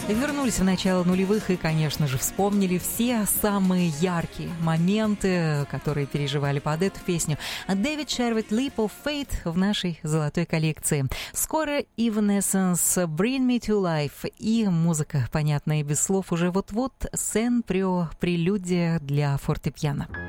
Вернулись в начало нулевых и, конечно же, вспомнили все самые яркие моменты, которые переживали под эту песню. Дэвид Шервит «Leap of Faith» в нашей золотой коллекции. Скоро Evanescence «Bring Me to Life» и музыка, понятная и без слов, уже вот-вот «Сен Прё» прелюдия для фортепиано.